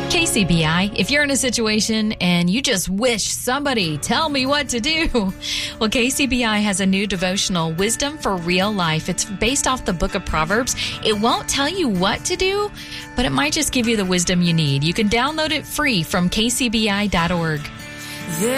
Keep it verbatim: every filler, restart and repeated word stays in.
K C B I, if you're in a situation and you just wish somebody tell me what to do, well, K C B I has a new devotional, Wisdom for Real Life. It's based off the book of Proverbs. It won't tell you what to do, but it might just give you the wisdom you need. You can download it free from k c b i dot org.